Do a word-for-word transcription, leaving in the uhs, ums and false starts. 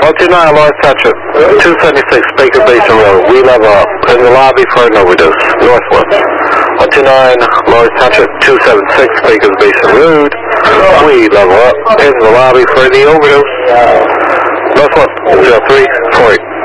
one two nine, Lawrence Township, two seventy-six, Baker Basin Road. We level up in the lobby for an overdose, northwest. one two nine, Lawrence Township, two seventy-six, Baker Basin Road. We level up in the lobby for the overdose, northwest, zero three four eight.